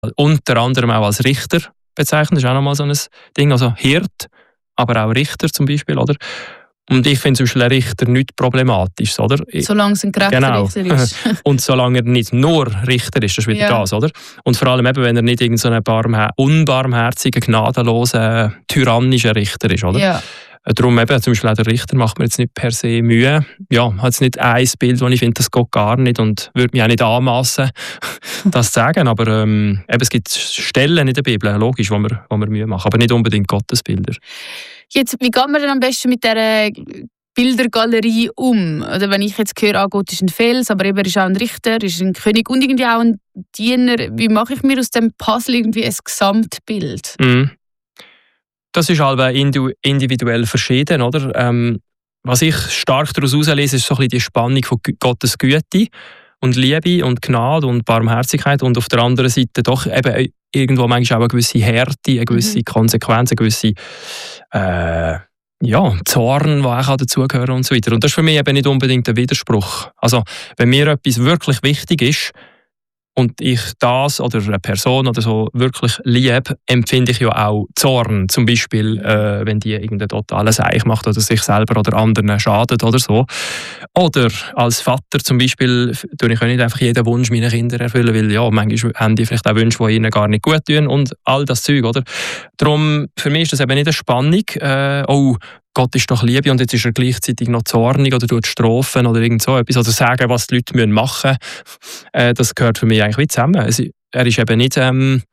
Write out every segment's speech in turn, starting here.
unter anderem auch als Richter bezeichnet. Das ist auch nochmal so ein Ding. Also Hirt, aber auch Richter zum Beispiel, oder? Und ich finde zum Beispiel einen Richter nicht problematisch, oder? Solange es ein gerechter Richter ist. Und solange er nicht nur Richter ist, das ist wieder das, oder? Und vor allem eben, wenn er nicht irgendein unbarmherziger, gnadenloser, tyrannischer Richter ist, oder? Ja. Darum eben, zum Beispiel auch der Richter macht mir jetzt nicht per se Mühe. Ja, hat jetzt nicht ein Bild, wo ich finde, das geht gar nicht und würde mich auch nicht anmassen, das zu sagen. Aber eben, es gibt Stellen in der Bibel, logisch, wo wir Mühe machen, aber nicht unbedingt Gottesbilder. Jetzt, wie geht man denn am besten mit dieser Bildergalerie um? Oder wenn ich jetzt höre, Gott ist ein Fels, aber eben er ist auch ein Richter, ist ein König und irgendwie auch ein Diener. Wie mache ich mir aus dem Puzzle irgendwie ein Gesamtbild? Das ist halt individuell verschieden, oder? Was ich stark daraus herauslese, ist so ein bisschen die Spannung von Gottes Güte und Liebe und Gnade und Barmherzigkeit und auf der anderen Seite doch eben irgendwo manchmal auch eine gewisse Härte, eine gewisse Konsequenz, eine gewisse Zorn, die auch dazugehören und so weiter. Und das ist für mich eben nicht unbedingt ein Widerspruch. Also wenn mir etwas wirklich wichtig ist, und ich das oder eine Person oder so wirklich liebe, empfinde ich ja auch Zorn. Zum Beispiel, wenn die irgendeinen totalen Seich macht oder sich selber oder anderen schadet oder so. Oder als Vater zum Beispiel tue ich auch nicht einfach jeden Wunsch meiner Kinder erfüllen, weil ja, manchmal haben die vielleicht auch Wünsche, die ihnen gar nicht gut tun und all das Zeug, oder? Darum, für mich ist das eben nicht eine Spannung, Gott ist doch Liebe und jetzt ist er gleichzeitig noch zornig oder tut Strafen oder irgend so etwas. Oder sagen, was die Leute machen müssen. Das gehört für mich eigentlich wie zusammen. Er ist eben nicht,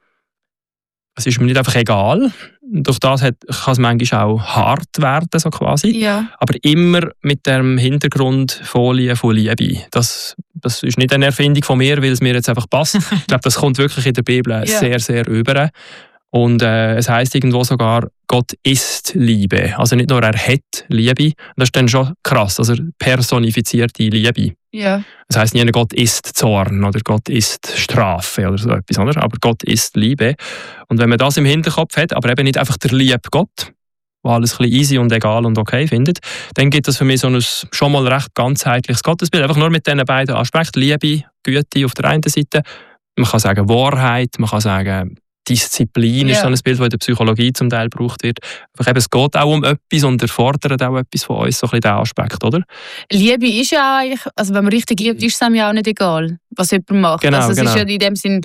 es ist mir nicht einfach egal. Durch das kann es manchmal auch hart werden, so quasi. Ja. Aber immer mit dem Hintergrundfolie von Liebe. Das ist nicht eine Erfindung von mir, weil es mir jetzt einfach passt. Ich glaube, das kommt wirklich in der Bibel sehr, sehr über. Und es heisst irgendwo sogar, Gott ist Liebe. Also nicht nur er hat Liebe. Das ist dann schon krass, also personifizierte Liebe. Ja. Das heisst nicht, Gott ist Zorn oder Gott ist Strafe oder so etwas, oder? Aber Gott ist Liebe. Und wenn man das im Hinterkopf hat, aber eben nicht einfach der liebe Gott, der alles ein bisschen easy und egal und okay findet, dann gibt es für mich so ein schon mal recht ganzheitliches Gottesbild. Einfach nur mit diesen beiden Aspekten, Liebe, Güte auf der einen Seite. Man kann sagen Wahrheit, man kann sagen Disziplin ist so ein Bild, das in der Psychologie zum Teil gebraucht wird. Aber eben, es geht auch um etwas und erfordert auch etwas von uns, so ein bisschen diesen Aspekt, oder? Liebe ist ja eigentlich, also wenn man richtig liebt, ist es einem ja auch nicht egal, was jemand macht. Genau, also es ist ja in dem Sinn,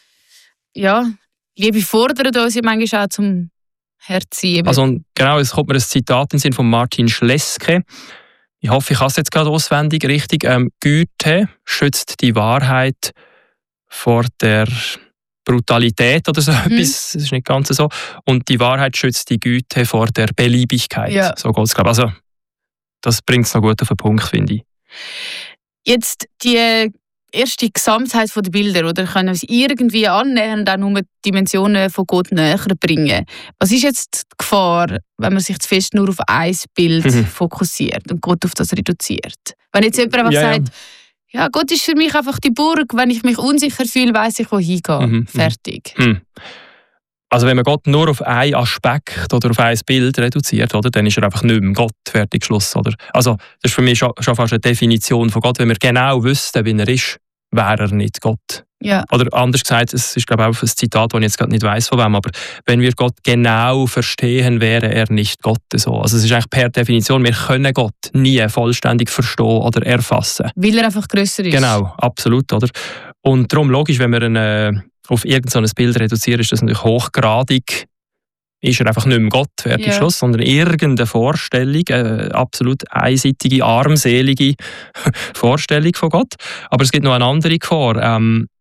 ja, Liebe fordert uns ja manchmal auch zum Herziehen. Also genau, es kommt mir ein Zitat in den Sinn von Martin Schleske. Ich hoffe, ich habe es jetzt gerade auswendig richtig. Güte schützt die Wahrheit vor der Brutalität oder so etwas, das ist nicht ganz so. Und die Wahrheit schützt die Güte vor der Beliebigkeit. Ja. So geht es, glaube ich. Also, das bringt es noch gut auf den Punkt, finde ich. Jetzt die erste Gesamtheit der Bilder, oder können uns irgendwie annähernd auch nur die Dimensionen von Gott näher bringen. Was ist jetzt die Gefahr, wenn man sich zu fest nur auf ein Bild fokussiert und Gott auf das reduziert? Wenn jetzt jemand einfach sagt, ja, Gott ist für mich einfach die Burg. Wenn ich mich unsicher fühle, weiss ich, wohin gehen. Fertig. Also wenn man Gott nur auf einen Aspekt oder auf ein Bild reduziert, oder, dann ist er einfach nicht mehr Gott. Fertig, Schluss. Oder? Also das ist für mich schon fast eine Definition von Gott. Wenn wir genau wüssten, wie er ist, wäre er nicht Gott. Ja. Oder anders gesagt, es ist glaube ich auch ein Zitat, das ich jetzt gerade nicht weiss von wem, aber wenn wir Gott genau verstehen, wäre er nicht Gott. So. Also es ist eigentlich per Definition, wir können Gott nie vollständig verstehen oder erfassen. Weil er einfach grösser ist. Genau, absolut. Oder? Und darum logisch, wenn wir ihn auf irgendein Bild reduzieren, ist das natürlich hochgradig, ist er einfach nicht mehr Gott, fertig, Schluss, sondern irgendeine Vorstellung, absolut einseitige, armselige Vorstellung von Gott. Aber es gibt noch eine andere Gefahr.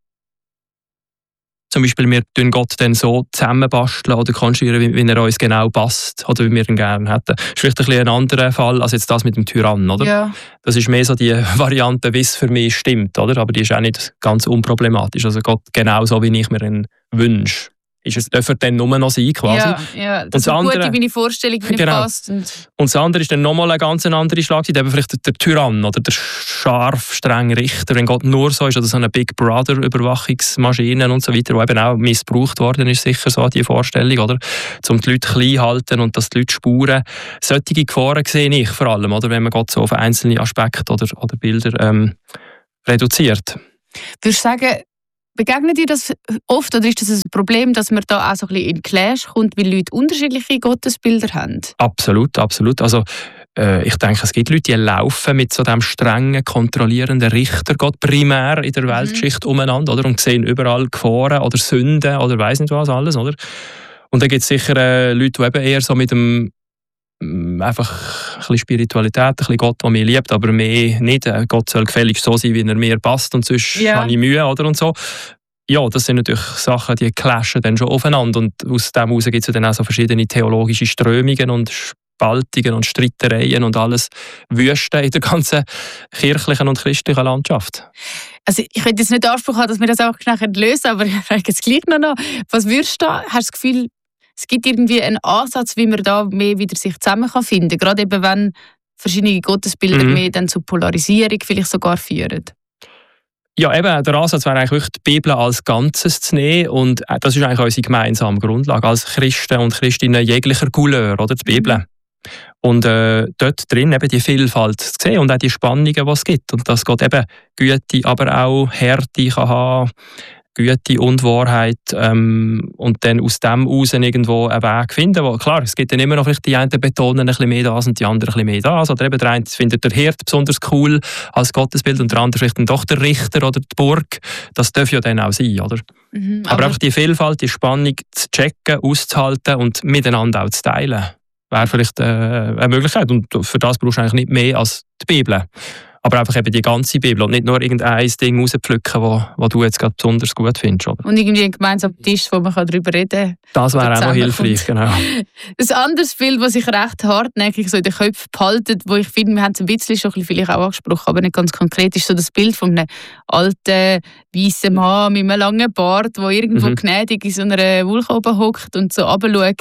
Zum Beispiel, wir tun Gott dann so zusammenbasteln oder konstruieren, wie er uns genau passt oder wie wir ihn gerne hätten. Das ist vielleicht ein bisschen ein anderer Fall als jetzt das mit dem Tyrann, oder? Ja. Das ist mehr so die Variante, wie es für mich stimmt, oder? Aber die ist auch nicht ganz unproblematisch. Also Gott genau so, wie ich mir ihn wünsche. Darf er dann nur noch sein, quasi. Ja, das ist gut in meine Vorstellung, wie genau. passt. Und das andere ist dann nochmal eine ganz andere Schlagseite, eben vielleicht der Tyrann oder der scharf, strenge Richter, wenn Gott nur so ist, oder so eine Big Brother-Überwachungsmaschine und so weiter, die eben auch missbraucht worden ist, sicher so, die Vorstellung, oder? Um die Leute klein zu halten und dass die Leute spuren. Solche Gefahren sehe ich vor allem, oder? Wenn man Gott so auf einzelne Aspekte oder Bilder reduziert. Würdest du sagen, Begegnet dir das oft oder ist das ein Problem, dass man da auch so ein bisschen in Clash kommt, weil Leute unterschiedliche Gottesbilder haben? Absolut, absolut. Also ich denke, es gibt Leute, die laufen mit so dem strengen, kontrollierenden Richtergott primär in der Weltgeschichte umeinander, oder? Und sehen überall Gefahren oder Sünden oder weiss nicht was alles, oder? Und dann gibt es sicher Leute, die eben eher so mit dem einfach ein bisschen Spiritualität, ein bisschen Gott, der mich liebt, aber mehr nicht. Gott soll gefälligst so sein, wie er mir passt und sonst habe ich Mühe, oder? Und so. Ja, das sind natürlich Sachen, die clashen dann schon aufeinander und aus dem heraus gibt es dann auch so verschiedene theologische Strömungen und Spaltungen und Streitereien und alles Wüste in der ganzen kirchlichen und christlichen Landschaft. Also ich hätte jetzt nicht den Anspruch haben, dass wir das auch nachher lösen, aber ich frage jetzt gleich noch. Was würdest du da? Hast du das Gefühl, es gibt irgendwie einen Ansatz, wie man da mehr wieder sich zusammen finden kann? Gerade eben, wenn verschiedene Gottesbilder mehr dann zu Polarisierung vielleicht sogar führen. Ja, eben, der Ansatz wäre eigentlich wirklich die Bibel als Ganzes zu nehmen und das ist eigentlich unsere gemeinsame Grundlage als Christen und Christinnen jeglicher Couleur, oder, die Bibel. Und dort drin eben die Vielfalt zu sehen und auch die Spannungen, die es gibt. Und dass Gott eben Güte, aber auch Härte kann haben, Güte und Wahrheit und dann aus dem heraus irgendwo einen Weg finden. Wo, klar, es gibt dann immer noch vielleicht die einen betonen ein bisschen mehr das und die anderen ein bisschen mehr das. Oder eben der eine findet der Hirt besonders cool als Gottesbild und der andere vielleicht dann doch der Richter oder die Burg. Das darf ja dann auch sein, oder? Aber einfach die Vielfalt, die Spannung zu checken, auszuhalten und miteinander auch zu teilen, wäre vielleicht eine Möglichkeit. Und für das brauchst du eigentlich nicht mehr als die Bibel. Aber einfach eben die ganze Bibel und nicht nur irgendein Ding rauspflücken, wo du jetzt gerade besonders gut findest. Oder? Und irgendwie ein gemeinsamer Tisch, wo man darüber reden kann. Das wäre auch noch hilfreich, genau. Ein anderes Bild, das sich recht hartnäckig so in den Köpfen behalten, wo ich finde, wir haben es ein bisschen schon vielleicht auch angesprochen, aber nicht ganz konkret, ist so das Bild von einem alten, weißen Mann mit einem langen Bart, der irgendwo gnädig in so einer Wolke oben hockt und so runterschaut.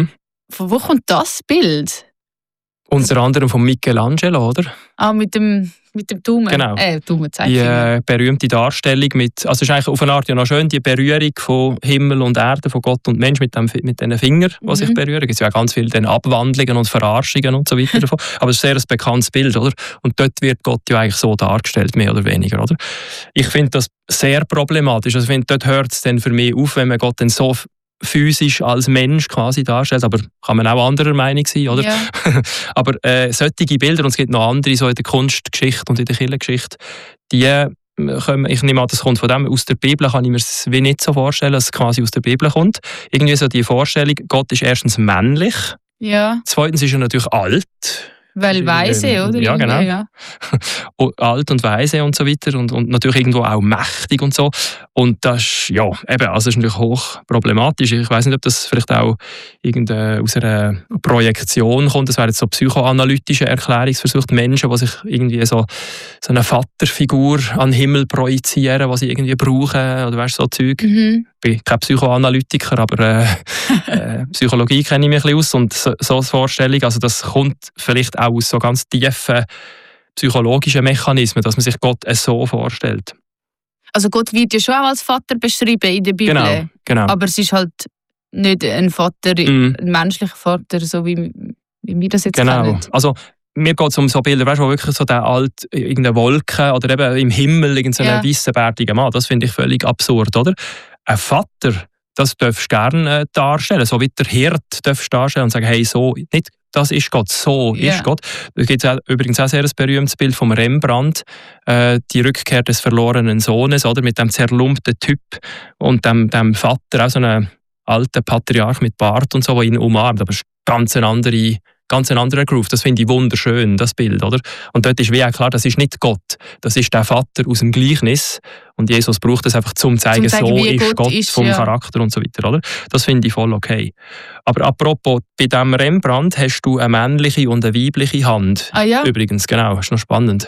Von wo kommt das Bild? Unter anderem von Michelangelo, oder? Ah, mit dem Daumen. Genau. Daumen-Zeigefinger. Die berühmte Darstellung mit, also es ist eigentlich auf eine Art ja noch schön, die Berührung von Himmel und Erde, von Gott und Mensch mit diesen Fingern, die sich berühren. Es gibt ja auch ganz viele Abwandlungen und Verarschungen und so weiter davon. Aber es ist sehr ein bekanntes Bild, oder? Und dort wird Gott ja eigentlich so dargestellt, mehr oder weniger, oder? Ich finde das sehr problematisch. Also ich finde, dort hört es dann für mich auf, wenn man Gott dann so physisch als Mensch quasi darstellt, aber kann man auch anderer Meinung sein, oder? Ja. Aber solche Bilder, und es gibt noch andere so in der Kunstgeschichte und in der Kirchengeschichte, die kommen, ich nehme an, das kommt von dem, aus der Bibel kann ich mir es wie nicht so vorstellen, dass es quasi aus der Bibel kommt. Irgendwie so die Vorstellung, Gott ist erstens männlich, zweitens ist er natürlich alt. Weil weise, oder? Ja, genau. Ja. Alt und weise und so weiter und natürlich irgendwo auch mächtig und so. Und das ist, ja, eben, also ist natürlich hoch problematisch. Ich weiß nicht, ob das vielleicht auch aus einer Projektion kommt. Das wäre jetzt so psychoanalytische Erklärungsversuche. Menschen, die sich irgendwie so eine Vaterfigur an den Himmel projizieren, die sie irgendwie brauchen, oder weißt, so Zeug. Ich bin kein Psychoanalytiker, aber Psychologie kenne ich mich ein bisschen aus und so eine Vorstellung, also das kommt vielleicht auch aus so ganz tiefen psychologischen Mechanismen, dass man sich Gott so vorstellt. Also Gott wird ja schon auch als Vater beschrieben in der Bibel, genau. Aber es ist halt nicht ein Vater, ein menschlicher Vater, so wie wir das jetzt kennen. Also mir geht es um so Bilder, weißt du, wo wirklich so der alte, irgendeine Wolke oder eben im Himmel irgendein weißer, bärtiger Mann, das finde ich völlig absurd, oder? Ein Vater, das darfst du gerne darstellen, so wie der Hirt darfst du darstellen und sagen, hey, so, nicht das ist Gott, so ist Gott. Es gibt übrigens auch sehr ein berühmtes Bild von Rembrandt, die Rückkehr des verlorenen Sohnes, oder, mit dem zerlumpten Typ und dem Vater, auch so einem alten Patriarch mit Bart und so, der ihn umarmt, aber es ist ganz ein anderer Groove. Das finde ich wunderschön, das Bild, oder? Und dort ist wie auch klar, das ist nicht Gott, das ist der Vater aus dem Gleichnis. Und Jesus braucht das einfach, um zu zeigen, so ist Gott vom Charakter und so weiter, oder? Das finde ich voll okay. Aber apropos, bei diesem Rembrandt hast du eine männliche und eine weibliche Hand. Ah ja? Übrigens, genau, ist noch spannend.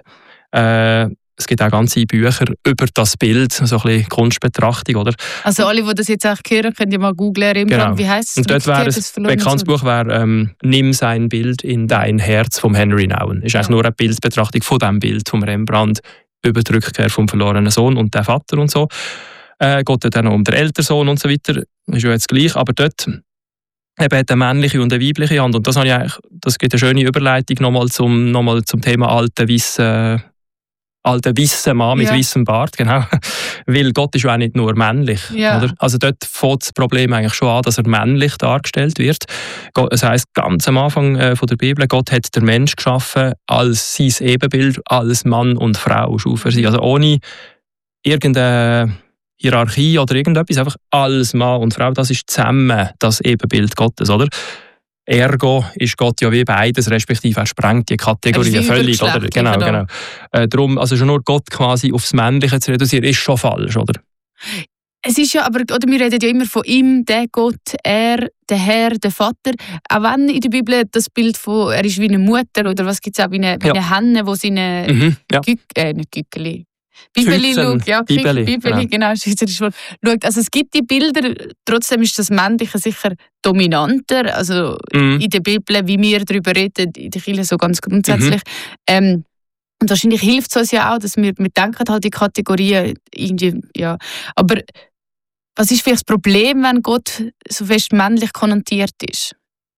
Es gibt auch ganze Bücher über das Bild, so ein bisschen Kunstbetrachtung, oder? Also alle, die das jetzt auch hören, können ja mal googlen, Rembrandt, wie heisst es? Und dort wäre ein bekanntes Buch «Nimm sein Bild in dein Herz» von Henry Nouwen. Ist eigentlich nur eine Bildbetrachtung von diesem Bild vom Rembrandt über die Rückkehr vom verlorenen Sohn und den Vater und so. Geht dann auch um den älteren Sohn und so weiter. Ist ja jetzt gleich, aber dort eben hat eine männliche und eine weibliche Hand. Und das gibt eine schöne Überleitung nochmal zum Thema alte, weiße alter weisser Mann mit weissem Bart, genau. Weil Gott ist ja auch nicht nur männlich. Ja. Oder? Also dort fängt das Problem eigentlich schon an, dass er männlich dargestellt wird. Es heisst ganz am Anfang von der Bibel, Gott hat den Mensch geschaffen als sein Ebenbild, als Mann und Frau schuf er sie. Also ohne irgendeine Hierarchie oder irgendetwas, einfach als Mann und Frau, das ist zusammen das Ebenbild Gottes, oder? Ergo ist Gott ja wie beides, respektive er sprengt die Kategorien völlig, oder? Genau. Darum, also schon nur Gott quasi aufs Männliche zu reduzieren, ist schon falsch, oder? Es ist ja, aber oder wir reden ja immer von ihm, der Gott, er, der Herr, der Vater. Auch wenn in der Bibel das Bild von, er ist wie eine Mutter, oder was gibt es auch, wie eine Henne, die seine nicht Gückeli, Bibeli schaut, ja, Bibeli, genau, schweizerisch Wort. Schaut, also es gibt die Bilder, trotzdem ist das Männliche sicher dominanter, also in der Bibel, wie wir darüber reden, in der Kirche so ganz grundsätzlich. Und wahrscheinlich hilft es uns ja auch, dass wir denken halt die Kategorien irgendwie, ja. Aber was ist vielleicht das Problem, wenn Gott so fest männlich konnotiert ist?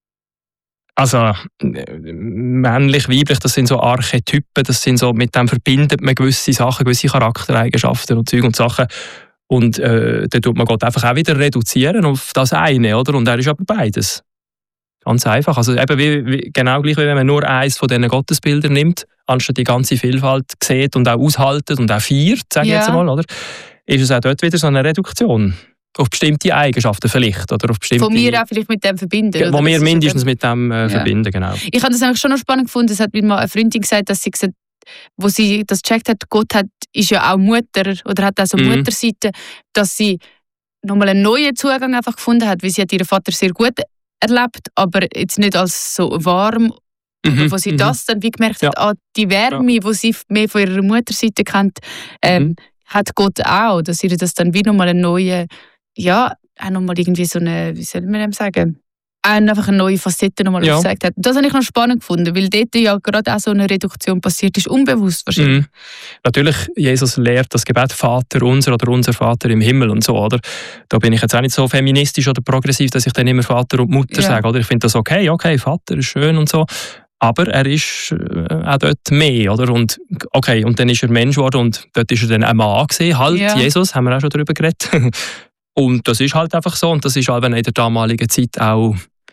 Also männlich, weiblich, das sind so Archetypen, das sind so, mit dem verbindet man gewisse Sachen, gewisse Charaktereigenschaften und Zeug und Sachen. Und dann tut man Gott einfach auch wieder reduzieren auf das eine, oder? Und er ist aber beides. Ganz einfach. Also eben genau gleich, wie wenn man nur eins von diesen Gottesbildern nimmt, anstatt die ganze Vielfalt sieht und auch aushaltet und auch feiert, sage ich jetzt mal, oder? Ist es auch dort wieder so eine Reduktion. Auf bestimmte Eigenschaften vielleicht. Oder auf bestimmte, von mir auch vielleicht mit dem verbinden. Wo wir mindestens mit dem verbinden, genau. Ich habe das eigentlich schon noch spannend gefunden. Es hat mir mal eine Freundin gesagt, dass sie gesagt, wo sie das gecheckt hat, Gott ist ja auch Mutter oder hat auch so Mutterseite, dass sie nochmal einen neuen Zugang einfach gefunden hat, weil sie hat ihren Vater sehr gut erlebt, aber jetzt nicht als so warm. Oder wo sie das dann wie gemerkt hat, die Wärme, die sie mehr von ihrer Mutterseite kennt, hat Gott auch, dass ihr das dann wie nochmal eine neue, auch nochmal irgendwie so eine, wie soll man dem sagen, einfach eine neue Facette nochmal aufgezeigt hat. Das habe ich noch spannend gefunden, weil dort ja gerade auch so eine Reduktion passiert ist, unbewusst wahrscheinlich. Natürlich, Jesus lehrt das Gebet Vater unser oder unser Vater im Himmel und so, oder? Da bin ich jetzt auch nicht so feministisch oder progressiv, dass ich dann immer Vater und Mutter sage, oder? Ich finde das okay, Vater ist schön und so. Aber er ist auch dort mehr, oder? Und, okay, und dann ist er Mensch geworden und dort ist er dann ein Mann gewesen, halt, Jesus, haben wir auch schon darüber geredet. Und das ist halt einfach so und das ist halt in der damaligen Zeit auch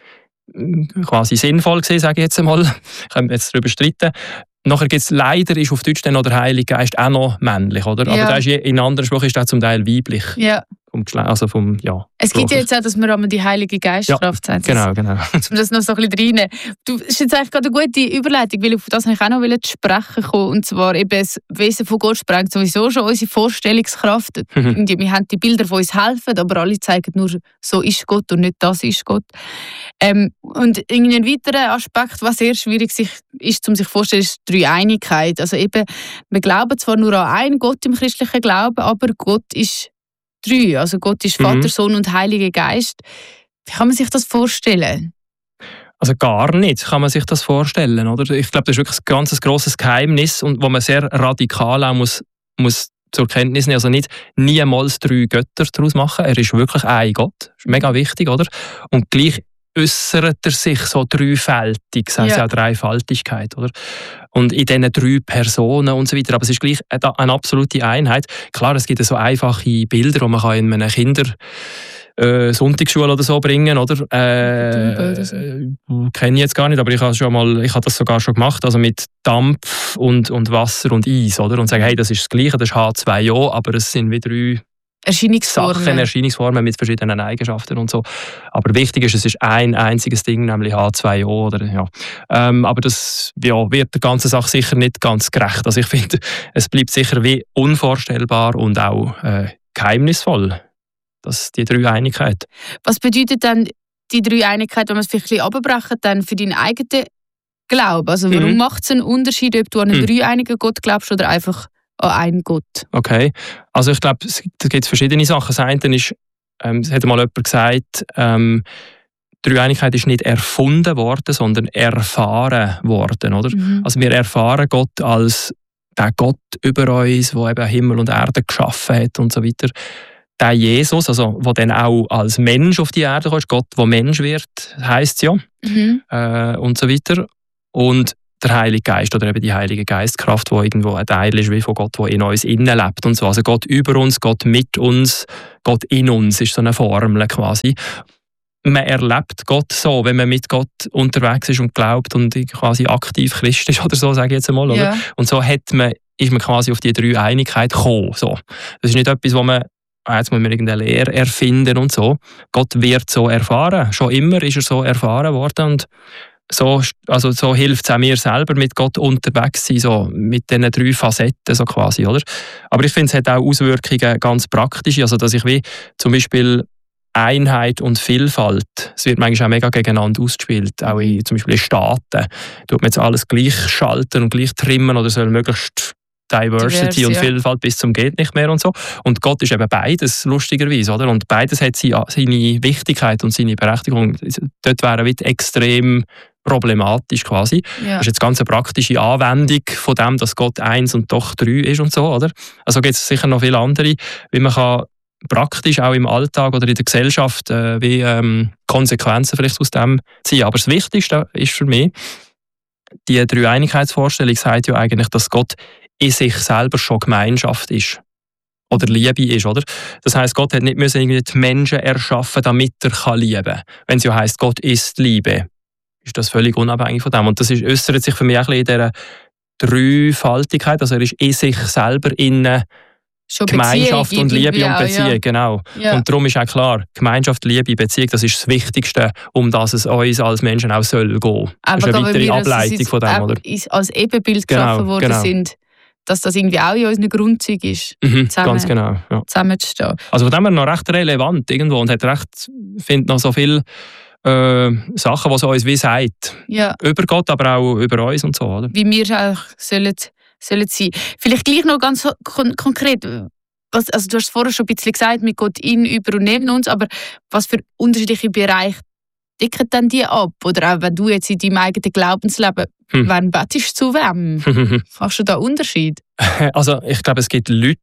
quasi sinnvoll gewesen, sage ich jetzt einmal. Können wir jetzt darüber streiten. Nachher gibt es leider, ist auf Deutsch dann noch der Heilige Geist auch noch männlich, oder? Aber der ist in anderen Sprachen ist der zum Teil weiblich. Ja. Es gibt ja jetzt auch, dass wir einmal die Heilige Geistkraft haben. Genau. Um das noch so ein bisschen rein. Du hast jetzt eigentlich gerade eine gute Überleitung, weil auf das ich auch noch sprechen kommen. Und zwar eben das Wesen von Gott sprengt sowieso schon unsere Vorstellungskraft. Wir haben die Bilder, die uns helfen, aber alle zeigen nur, so ist Gott und nicht das ist Gott. Und irgendwie ein weiterer Aspekt, was sehr schwierig ist, um sich vorzustellen, ist die Dreieinigkeit. Also eben, wir glauben zwar nur an einen Gott im christlichen Glauben, aber Gott ist drei. Also Gott ist Vater, Sohn und Heiliger Geist. Wie kann man sich das vorstellen? Also gar nicht kann man sich das vorstellen, oder? Ich glaube, das ist wirklich ein ganz grosses Geheimnis und wo man sehr radikal auch muss zur Kenntnis nehmen. Also nicht niemals 3 Götter daraus machen. Er ist wirklich ein Gott. Das ist mega wichtig, oder? Und gleich äußert er sich so dreifältig, das heisst auch Dreifaltigkeit, oder? Und in diesen 3 Personen und so weiter. Aber es ist gleich eine absolute Einheit. Klar, es gibt so einfache Bilder, die man in einer Sonntagsschule oder so bringen, oder? Kenne ich jetzt gar nicht, aber ich habe das sogar schon gemacht, also mit Dampf und Wasser und Eis, oder? Und sagen, hey, das ist das Gleiche, das ist H2O, aber es sind wie 3 Erscheinungsformen mit verschiedenen Eigenschaften und so. Aber wichtig ist, es ist ein einziges Ding, nämlich H2O. Oder, aber das wird der ganzen Sache sicher nicht ganz gerecht. Also ich finde, es bleibt sicher wie unvorstellbar und auch geheimnisvoll, die Dreieinigkeit. Was bedeutet dann die Dreieinigkeit, wenn man es vielleicht ein bisschen runterbrechen, dann für deinen eigenen Glauben? Also warum macht es einen Unterschied, ob du an einen dreieinigen Gott glaubst oder einfach an einen Gott? Okay, also ich glaube, es gibt verschiedene Sachen. Das eine ist, es hat mal jemand gesagt, Dreieinigkeit ist nicht erfunden worden, sondern erfahren worden, oder? Also wir erfahren Gott als der Gott über uns, der eben Himmel und Erde geschaffen hat und so weiter. Der Jesus, also der dann auch als Mensch auf die Erde kommt, Gott, der Mensch wird, heisst es ja, und so weiter. Und der Heilige Geist oder eben die Heilige Geistkraft, die irgendwo ein Teil ist wie von Gott, der in uns innen lebt und so. Also Gott über uns, Gott mit uns, Gott in uns ist so eine Formel quasi. Man erlebt Gott so, wenn man mit Gott unterwegs ist und glaubt und quasi aktiv Christ ist oder so, sage ich jetzt einmal. Oder? Ja. Und so ist man quasi auf die Dreieinigkeit gekommen. So. Das ist nicht etwas, wo man jetzt muss man irgendeine Lehre erfinden und so. Gott wird so erfahren. Schon immer ist er so erfahren worden und so hilft es auch mir selber, mit Gott unterwegs zu sein, so mit diesen 3 Facetten so quasi, oder? Aber ich finde, es hat auch Auswirkungen ganz praktisch, also dass ich wie zum Beispiel Einheit und Vielfalt, es wird manchmal auch mega gegeneinander ausgespielt, auch zum Beispiel in Staaten, tut man jetzt alles gleich schalten und gleich trimmen oder soll möglichst Diversity und Vielfalt bis zum geht nicht mehr und so. Und Gott ist eben beides, lustigerweise, oder? Und beides hat seine Wichtigkeit und seine Berechtigung. Dort wäre es extrem problematisch quasi. Ja. Das ist jetzt ganz eine praktische Anwendung von dem, dass Gott 1 und doch 3 ist und so, oder? Also gibt es sicher noch viele andere, wie man kann praktisch auch im Alltag oder in der Gesellschaft Konsequenzen vielleicht aus dem ziehen. Aber das Wichtigste ist für mich, die Dreieinigkeitsvorstellung sagt ja eigentlich, dass Gott in sich selber schon Gemeinschaft ist. Oder Liebe ist, oder? Das heisst, Gott hat nicht irgendwie die Menschen erschaffen, damit er lieben kann. Wenn es ja heisst, Gott ist Liebe, ist das völlig unabhängig von dem. Und das äußert sich für mich auch ein bisschen in dieser Dreifaltigkeit. Also er ist in sich selber in Gemeinschaft und Liebe und Beziehung, ja. Genau. Ja. Und darum ist auch klar, Gemeinschaft, Liebe, Beziehung, das ist das Wichtigste, um das es uns als Menschen auch soll gehen. Aber das ist eine weitere Ableitung von dem, oder? Als Ebenbild geschaffen worden sind, dass das irgendwie auch in unseren Grundzügen ist, ganz genau, ja. Zusammenzustehen. Also von dem her noch recht relevant irgendwo und hat recht, finde noch so viele Sachen, die es uns wie sagt. Ja. Über Gott, aber auch über uns und so, oder? Wie wir auch sollen sein. Vielleicht gleich noch ganz konkret, also du hast es vorher schon ein bisschen gesagt, mit Gott in, über und neben uns, aber was für unterschiedliche Bereiche decken denn die ab? Oder auch wenn du jetzt in deinem eigenen Glaubensleben, wann betest du zu wem? Machst du da Unterschied? Also ich glaube, es gibt Leute,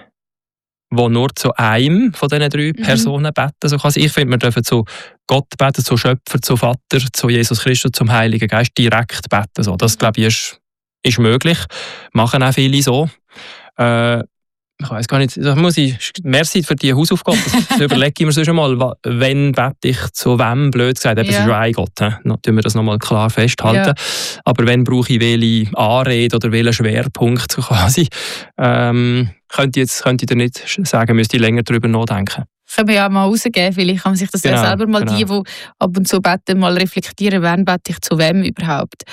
die nur zu einem von diesen 3 Personen beten. Also ich finde, wir dürfen zu Gott beten, zu Schöpfer, zu Vater, zu Jesus Christus, zum Heiligen Geist direkt beten. So. Das, glaube ich, ist möglich. Machen auch viele so. Ich weiss gar nicht, merci für die Hausaufgabe. Das überlege ich mir so schon mal, wenn bete ich zu wem, blöd gesagt. Es ist ja ein Gott, dann tun wir das nochmal klar festhalten. Ja. Aber wenn brauche ich welche Anrede oder welchen Schwerpunkt so quasi, könnte ich dir nicht sagen, müsste ich länger darüber nachdenken. Können wir ja mal rausgeben, vielleicht kann man sich das ja selber mal die ab und zu beten, mal reflektieren, wann bete ich zu wem überhaupt.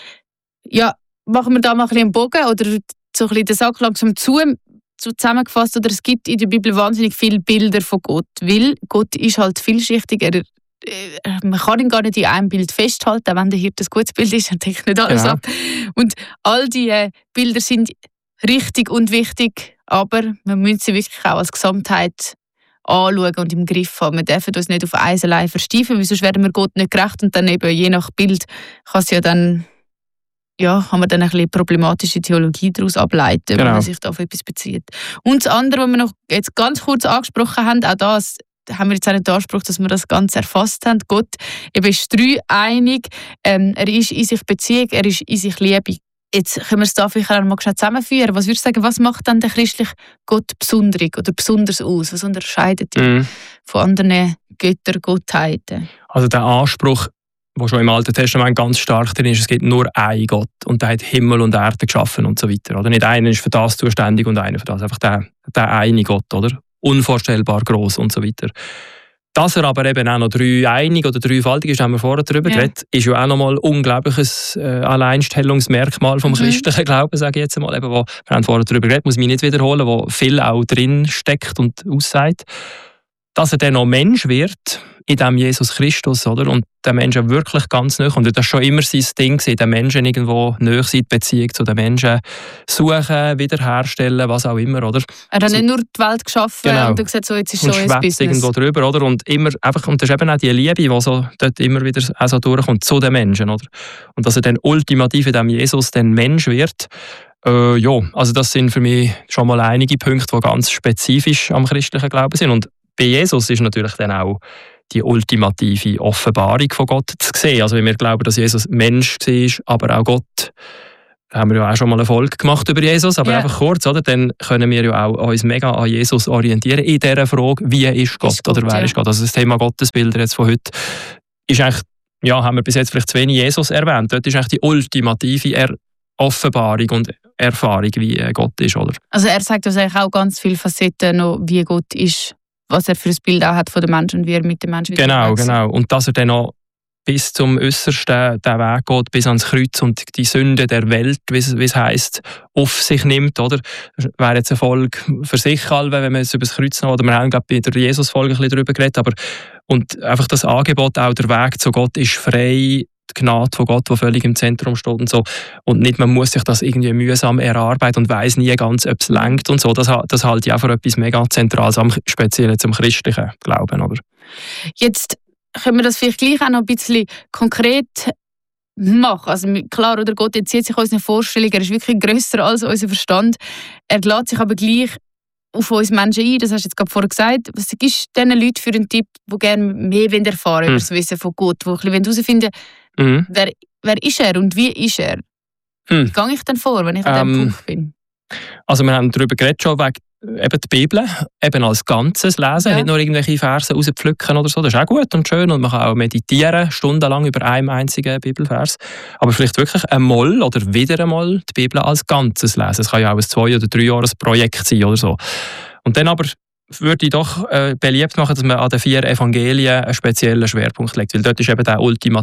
Ja, machen wir da mal ein bisschen einen Bogen oder so ein bisschen den Sack langsam zusammengefasst, oder es gibt in der Bibel wahnsinnig viele Bilder von Gott, weil Gott ist halt vielschichtig, man kann ihn gar nicht in einem Bild festhalten, auch wenn der Hirte ein gutes Bild ist, dann deckt nicht alles ab. Und all diese Bilder sind richtig und wichtig, aber man muss sie wirklich auch als Gesamtheit anschauen und im Griff haben. Wir dürfen uns nicht auf eins allein versteifen, weil sonst werden wir Gott nicht gerecht und dann eben je nach Bild kann es ja dann kann man dann ein bisschen problematische Theologie daraus ableiten, wenn man sich da auf etwas bezieht. Und das andere, was wir noch jetzt ganz kurz angesprochen haben, auch das haben wir jetzt auch nicht den Anspruch, dass wir das Ganze erfasst haben. Gott ist dreieinig, er ist in sich Beziehung, er ist in sich Liebe. Jetzt können wir es da vielleicht auch mal zusammenführen. Was würdest du sagen, was macht dann der christliche Gott besonders oder besonders aus? Was unterscheidet ihn von anderen Göttergottheiten? Also der Anspruch, der schon im Alten Testament ganz stark drin ist, es gibt nur einen Gott und der hat Himmel und Erde geschaffen und so weiter. Oder? Nicht einer ist für das zuständig und einer für das. Einfach der eine Gott, oder? Unvorstellbar gross und so weiter. Dass er aber eben auch noch dreieinig oder dreifaltig ist, haben wir vorher darüber geredet, ist ja auch nochmal ein unglaubliches Alleinstellungsmerkmal vom christlichen Glauben, sage ich jetzt einmal. Eben, wir haben vorher darüber geredet, muss ich mich nicht wiederholen, wo viel auch drin steckt und aussagt. Dass er dann noch Mensch wird, in dem Jesus Christus, oder? Und der Mensch wirklich ganz nahe kommt. Das war schon immer sein Ding, den Menschen irgendwo nahe sein, die Beziehung zu den Menschen suchen, wiederherstellen, was auch immer, oder? Er hat nicht nur die Welt geschaffen und er gesagt, so, jetzt ist so ein Business. Irgendwo drüber, oder? Und immer einfach, und das ist eben auch die Liebe, die so dort immer wieder auch so durchkommt, zu den Menschen, oder? Und dass er dann ultimativ in dem Jesus dann Mensch wird, also das sind für mich schon mal einige Punkte, die ganz spezifisch am christlichen Glauben sind. Und bei Jesus ist natürlich dann auch die ultimative Offenbarung von Gott zu sehen. Also wenn wir glauben, dass Jesus Mensch war, aber auch Gott, haben wir ja auch schon mal eine Folge gemacht über Jesus, aber einfach kurz, oder? Dann können wir ja auch uns mega an Jesus orientieren in dieser Frage, wie ist Gott oder wer ist Gott? Also das Thema Gottesbilder jetzt von heute ist eigentlich, haben wir bis jetzt vielleicht zu wenig Jesus erwähnt. Dort ist eigentlich die ultimative Offenbarung und Erfahrung, wie Gott ist, oder? Also er sagt uns eigentlich auch ganz viele Facetten noch, wie Gott ist, was er für ein Bild auch hat von den Menschen und wie er mit den Menschen Genau. Und dass er dann noch bis zum Äußersten den Weg geht, bis ans Kreuz und die Sünde der Welt, wie es heisst, auf sich nimmt, oder? Das wäre jetzt eine Folge für sich, wenn wir jetzt über das Kreuz noch, oder wir haben, glaube ich, bei der Jesus-Folge ein bisschen darüber geredet, aber und einfach das Angebot, auch der Weg zu Gott ist frei, die Gnade von Gott, die völlig im Zentrum steht und so. Und nicht, man muss sich das irgendwie mühsam erarbeiten und weiss nie ganz, ob es reicht und so. Das halte ich auch für etwas mega Zentrales, speziell jetzt im christlichen Glauben, oder? Jetzt können wir das vielleicht gleich auch noch ein bisschen konkret machen. Also klar, oder Gott entzieht sich unseren Vorstellungen, er ist wirklich grösser als unser Verstand. Er lädt sich aber gleich auf uns Menschen ein, das hast du jetzt gerade vorher gesagt. Was gibst du diesen Leuten für einen Tipp, die gerne mehr erfahren über das Wissen von Gott, die herausfinden wollen, wer ist er und wie ist er? Wie gehe ich denn vor, wenn ich an diesem Punkt bin? Also wir haben darüber geredet schon, wegen eben die Bibel eben als Ganzes lesen, nicht nur irgendwelche Verse rauspflücken oder so. Das ist auch gut und schön und man kann auch meditieren, stundenlang über einen einzigen Bibelvers. Aber vielleicht wirklich einmal oder wieder einmal die Bibel als Ganzes lesen. Es kann ja auch ein 2- oder 3-Jahres-Projekt sein oder so. Und dann aber würde ich doch beliebt machen, dass man an den 4 Evangelien einen speziellen Schwerpunkt legt. Weil dort ist eben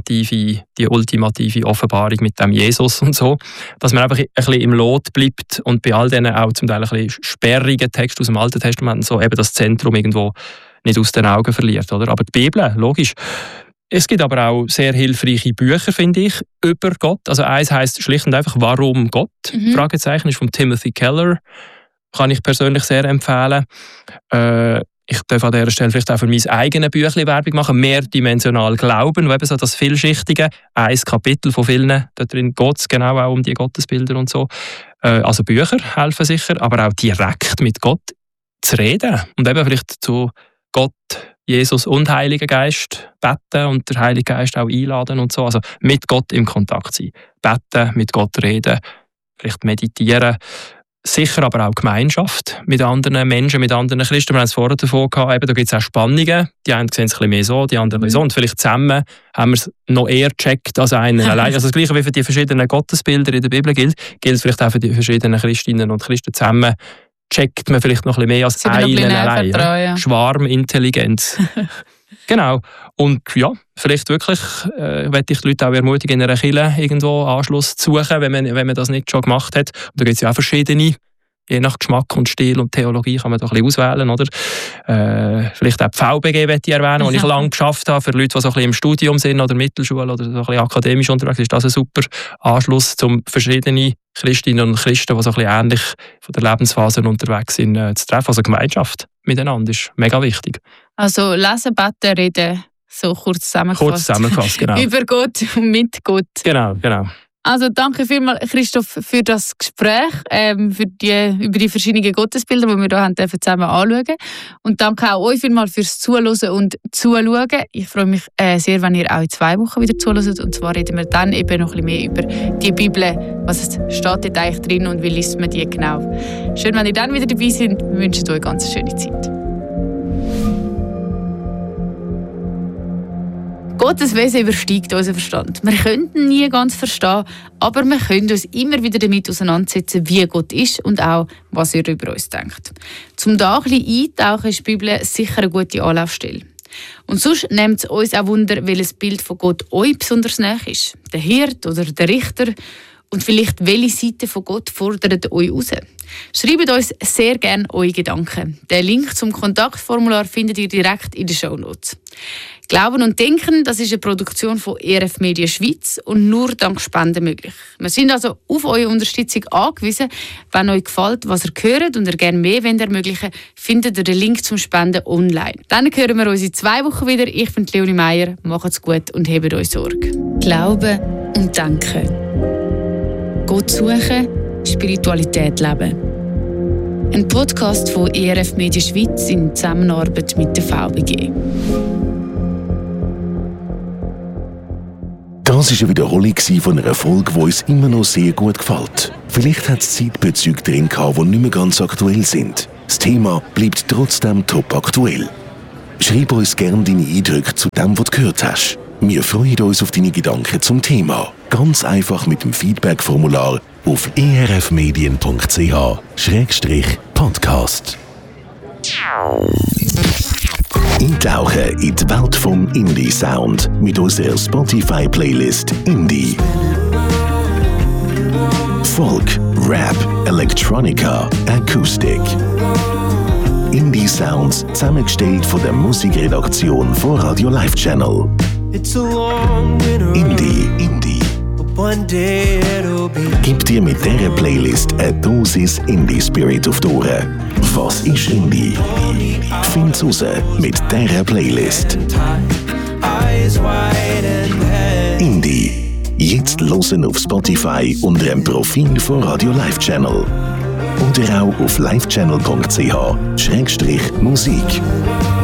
die ultimative Offenbarung mit dem Jesus und so. Dass man einfach ein bisschen im Lot bleibt und bei all diesen auch zum Teil ein bisschen sperrigen Texten aus dem Alten Testament und so eben das Zentrum irgendwo nicht aus den Augen verliert. Oder? Aber die Bibel, logisch. Es gibt aber auch sehr hilfreiche Bücher, finde ich, über Gott. Also eins heisst schlicht und einfach «Warum Gott?» Fragezeichen ist von Timothy Keller. Kann ich persönlich sehr empfehlen. Ich darf an dieser Stelle vielleicht auch für mein eigenes Büchlein Werbung machen. «Mehrdimensional Glauben», wo eben so das Vielschichtige, ein Kapitel von vielen, da drin geht es genau auch um die Gottesbilder und so. Also Bücher helfen sicher, aber auch direkt mit Gott zu reden. Und eben vielleicht zu Gott, Jesus und Heiligen Geist beten und der Heilige Geist auch einladen und so. Also mit Gott im Kontakt sein. Beten, mit Gott reden, vielleicht meditieren. Sicher aber auch Gemeinschaft mit anderen Menschen, mit anderen Christen. Wir haben es vorher davon gehabt, eben, da gibt es auch Spannungen. Die einen sehen es ein bisschen mehr so, die anderen so. Und vielleicht zusammen haben wir es noch eher gecheckt als einer allein. Also das Gleiche wie für die verschiedenen Gottesbilder in der Bibel gilt vielleicht auch für die verschiedenen Christinnen und Christen zusammen. Checkt man vielleicht noch ein bisschen mehr als einen allein. Ja. Schwarmintelligenz. Genau. Und ja, vielleicht wirklich möchte ich die Leute auch ermutigen, in einer Kirche irgendwo Anschluss zu suchen, wenn man das nicht schon gemacht hat. Und da gibt es ja auch verschiedene, je nach Geschmack und Stil und Theologie kann man da ein bisschen auswählen, oder? Vielleicht auch die VBG möchte ich erwähnen, die ich lange geschafft habe, für Leute, die so ein bisschen im Studium sind oder Mittelschule oder so ein bisschen akademisch unterwegs ist das ein super Anschluss, um verschiedene Christinnen und Christen, die so ein bisschen ähnlich von der Lebensphase unterwegs sind, zu treffen. Also Gemeinschaft miteinander ist mega wichtig. Also lesen, beten, reden, so kurz zusammengefasst. Genau. Über Gott und mit Gott. Genau. Also danke vielmals, Christoph, für das Gespräch, über die verschiedenen Gottesbilder, die wir hier zusammen anschauen. Und danke auch euch vielmals fürs Zuhören und Zuschauen. Ich freue mich sehr, wenn ihr auch in 2 Wochen wieder zuhört. Und zwar reden wir dann eben noch ein bisschen mehr über die Bibel. Was steht dort eigentlich drin und wie liest man die genau. Schön, wenn ihr dann wieder dabei seid. Wir wünschen euch eine ganz schöne Zeit. Gottes Wesen übersteigt unseren Verstand. Wir können ihn nie ganz verstehen, aber wir können uns immer wieder damit auseinandersetzen, wie Gott ist und auch, was er über uns denkt. Zum da ein bisschen eintauchen ist die Bibel sicher eine gute Anlaufstelle. Und sonst nimmt es uns auch Wunder, welches Bild von Gott euch besonders nahe ist. Der Hirt oder der Richter. Und vielleicht, welche Seite von Gott fordert euch raus? Schreibt uns sehr gerne eure Gedanken. Den Link zum Kontaktformular findet ihr direkt in den Shownotes. Glauben und Denken, das ist eine Produktion von ERF Media Schweiz und nur dank Spenden möglich. Wir sind also auf eure Unterstützung angewiesen. Wenn euch gefällt, was ihr hört und ihr gerne mehr ermöglichen wollt, findet ihr den Link zum Spenden online. Dann hören wir uns in 2 Wochen wieder. Ich bin Leonie Meier. Macht's gut und hebt euch Sorge. Glauben und Denken. Gott suchen, Spiritualität leben. Ein Podcast von ERF Media Schweiz in Zusammenarbeit mit der VBG. Das war eine Wiederholung von einer Folge, die uns immer noch sehr gut gefällt. Vielleicht hat es Zeitbezüge drin gehabt, die nicht mehr ganz aktuell sind. Das Thema bleibt trotzdem top aktuell. Schreib uns gerne deine Eindrücke zu dem, was du gehört hast. Wir freuen uns auf deine Gedanken zum Thema. Ganz einfach mit dem Feedback-Formular auf erfmedien.ch/podcast. Eintauchen in die Welt vom Indie-Sound mit unserer Spotify-Playlist Indie. Folk, Rap, Electronica, Acoustic. Indie-Sounds zusammengestellt von der Musikredaktion von Radio Live Channel. Indie. Gib dir mit dieser Playlist eine Dosis Indie-Spirit auf die Ohren. Was ist Indie? Find's raus mit dieser Playlist. Indie. Jetzt hören auf Spotify unter dem Profil von Radio Live Channel. Oder auch auf livechannel.ch/musik.